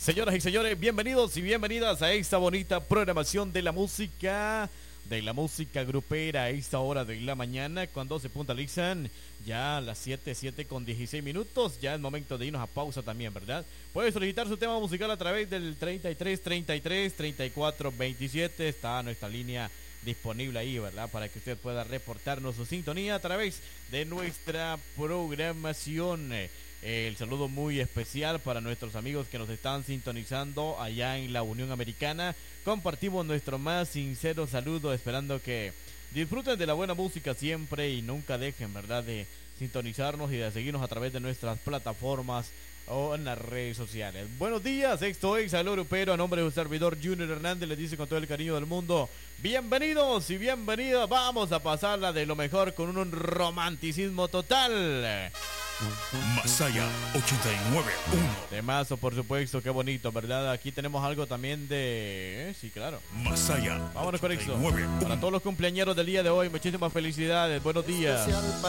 Señoras y señores, bienvenidos y bienvenidas a esta bonita programación de la música grupera a esta hora de la mañana, cuando se puntualizan ya las 7 con 16 minutos. Ya es momento de irnos a pausa también, ¿verdad? Puede solicitar su tema musical a través del 33 34 27. Está nuestra línea disponible ahí, ¿verdad? Para que usted pueda reportarnos su sintonía a través de nuestra programación. El saludo muy especial para nuestros amigos que nos están sintonizando allá en la Unión Americana. Compartimos nuestro más sincero saludo, esperando que disfruten de la buena música siempre y nunca dejen, ¿verdad?, de sintonizarnos y de seguirnos a través de nuestras plataformas o en las redes sociales. Buenos días, esto es Aló Grupero, a nombre de un servidor Junior Hernández, les dice con todo el cariño del mundo, bienvenidos y bienvenidas. Vamos a pasarla de lo mejor con un romanticismo total. Masaya 89.1. Temazo, por supuesto, qué bonito, ¿verdad? Aquí tenemos algo también de... sí, claro. Masaya. Vámonos con eso. 89.1. Para todos los cumpleañeros del día de hoy, muchísimas felicidades. Buenos días.